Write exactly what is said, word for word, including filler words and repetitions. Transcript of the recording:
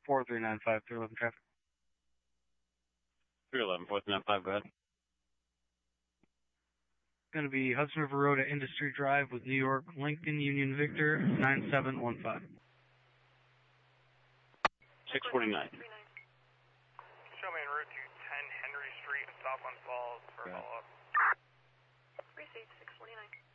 four three nine five, three eleven traffic. three eleven, four three nine five, go ahead. Going to be Hudson River Road at Industry Drive with New York, Lincoln, Union Victor, nine seven one five. six forty-nine. Show me en route to ten Henry Street, Southland Falls for okay. follow-up. Receipt six forty-nine.